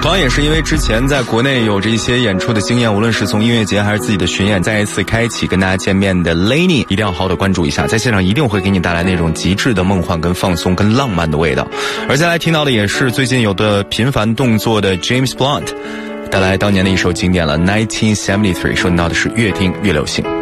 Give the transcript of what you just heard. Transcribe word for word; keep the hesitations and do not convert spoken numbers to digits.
同样也是因为之前在国内有着一些演出的经验，无论是从音乐节还是自己的巡演再一次开启跟大家见面的 Lainey， 一定要好好的关注一下，在现场一定会给你带来那种极致的梦幻跟放松跟浪漫的味道。而接下来听到的也是最近有的频繁动作的 James Blunt 带来当年的一首经典了 nineteen seventy-three， 说到的是越听越流行。